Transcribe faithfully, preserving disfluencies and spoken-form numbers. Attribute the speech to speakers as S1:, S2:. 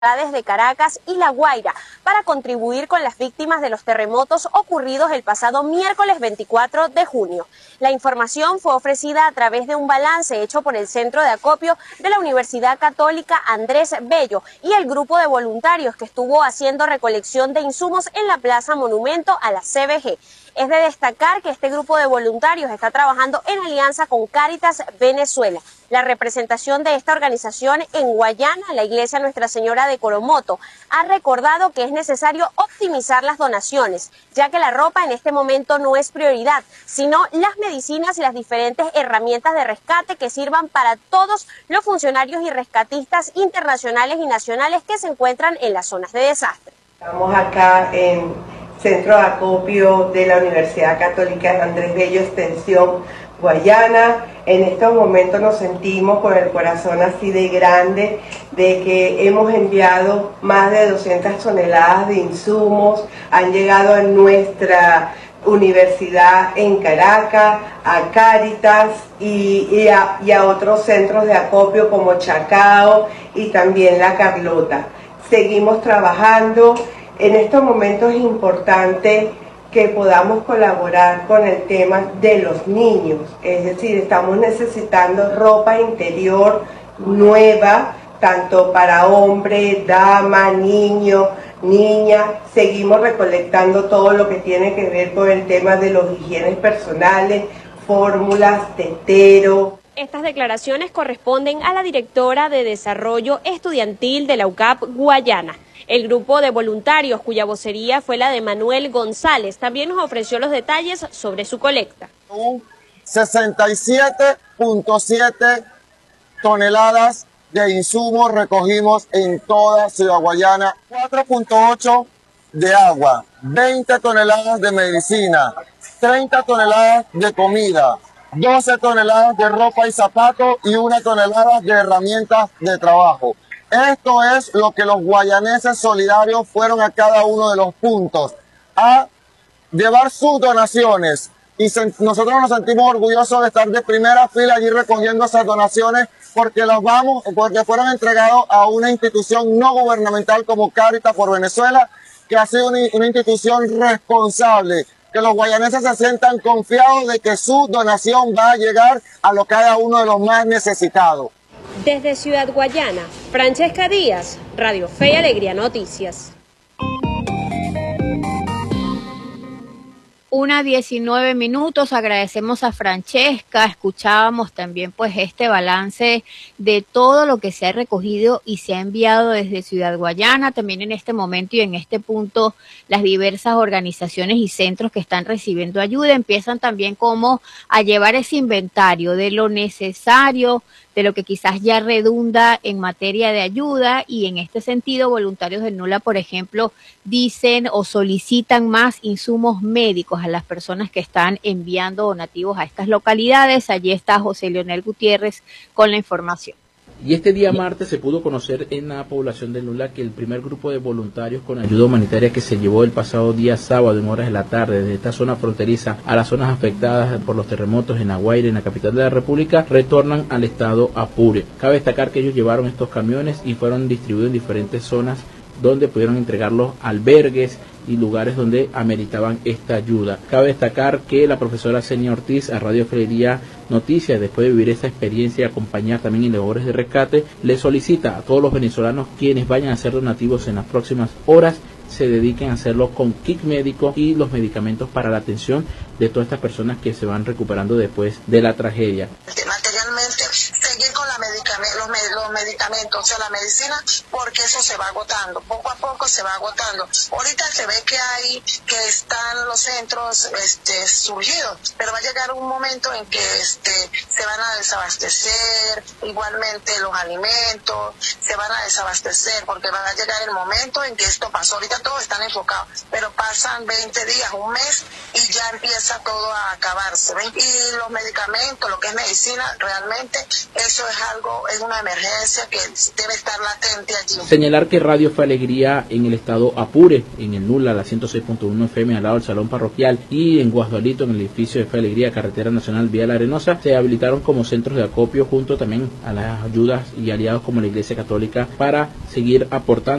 S1: de Caracas y La Guaira para contribuir con las víctimas de los terremotos ocurridos el pasado miércoles veinticuatro de junio. La información fue ofrecida a través de un balance hecho por el Centro de Acopio de la Universidad Católica Andrés Bello y el grupo de voluntarios que estuvo haciendo recolección de insumos en la Plaza Monumento a la C B G. Es de destacar que este grupo de voluntarios está trabajando en alianza con Cáritas Venezuela. La representación de esta organización en Guayana, la Iglesia Nuestra Señora de Coromoto, ha recordado que es necesario optimizar las donaciones, ya que la ropa en este momento no es prioridad, sino las medicinas y las diferentes herramientas de rescate que sirvan para todos los funcionarios y rescatistas internacionales y nacionales que se encuentran en las zonas de desastre.
S2: Estamos acá en Centro de Acopio de la Universidad Católica Andrés Bello, Extensión Guayana. En estos momentos nos sentimos con el corazón así de grande de que hemos enviado más de doscientas toneladas de insumos, han llegado a nuestra universidad en Caracas, a Cáritas y, y, a, y a otros centros de acopio como Chacao y también La Carlota. Seguimos trabajando. En estos momentos es importante que podamos colaborar con el tema de los niños, es decir, estamos necesitando ropa interior nueva, tanto para hombre, dama, niño, niña. Seguimos recolectando todo lo que tiene que ver con el tema de los higienes personales, fórmulas, tetero.
S1: Estas declaraciones corresponden a la directora de Desarrollo Estudiantil de la U C A P Guayana. El grupo de voluntarios, cuya vocería fue la de Manuel González, también nos ofreció los detalles sobre su colecta.
S3: sesenta y siete punto siete toneladas de insumos recogimos en toda Ciudad Guayana, cuatro punto ocho de agua, veinte toneladas de medicina, treinta toneladas de comida, doce toneladas de ropa y zapatos y una tonelada de herramientas de trabajo. Esto es lo que los guayaneses solidarios fueron a cada uno de los puntos a llevar sus donaciones. Y se, nosotros nos sentimos orgullosos de estar de primera fila allí recogiendo esas donaciones porque los vamos, porque fueron entregados a una institución no gubernamental como Cáritas por Venezuela, que ha sido una, una institución responsable, que los guayaneses se sientan confiados de que su donación va a llegar a lo cada uno de los más necesitados.
S1: Desde Ciudad Guayana, Francesca Díaz, Radio Fe y Alegría Noticias.
S4: Una diecinueve minutos, agradecemos a Francesca, escuchábamos también pues este balance de todo lo que se ha recogido y se ha enviado desde Ciudad Guayana, también en este momento y en este punto las diversas organizaciones y centros que están recibiendo ayuda empiezan también como a llevar ese inventario de lo necesario, de lo que quizás ya redunda en materia de ayuda y en este sentido voluntarios del NULA, por ejemplo, dicen o solicitan más insumos médicos a las personas que están enviando donativos a estas localidades. Allí está José Leonel Gutiérrez con la información.
S5: Y este día martes se pudo conocer en la población de Nula que el primer grupo de voluntarios con ayuda humanitaria que se llevó el pasado día sábado en horas de la tarde desde esta zona fronteriza a las zonas afectadas por los terremotos en La Guaira, en la capital de la República, retornan al estado Apure. Cabe destacar que ellos llevaron estos camiones y fueron distribuidos en diferentes zonas donde pudieron entregar los albergues y lugares donde ameritaban esta ayuda. Cabe destacar que la profesora Senia Ortiz a Radio Fe y Alegría Noticias, después de vivir esta experiencia y acompañar también en labores de rescate, le solicita a todos los venezolanos quienes vayan a hacer donativos en las próximas horas se dediquen a hacerlo con kit médico y los medicamentos para la atención de todas estas personas que se van recuperando después de la tragedia.
S6: Materialmente, seguir con la medicament los, med los medicamentos, o sea, la medicina, porque eso se va agotando, poco a poco se va agotando. Ahorita se ve que hay, que están los centros este, surgidos, pero va a llegar un momento en que este, se van a desabastecer, igualmente los alimentos, se van a desabastecer, porque va a llegar el momento en que esto pasó. Ahorita todos están enfocados, pero pasan veinte días, un mes, y ya empieza todo a acabarse. Y los medicamentos, lo que es medicina, realmente eso es algo es una emergencia que debe estar latente allí.
S5: Señalar que Radio Fe Alegría en el estado Apure, en el Nula, la ciento seis punto uno F M al lado del Salón Parroquial, y en Guasdualito, en el edificio de Fe Alegría, Carretera Nacional Vía La Arenosa, se habilitaron como centros de acopio junto también a las ayudas y aliados como la Iglesia Católica para seguir aportando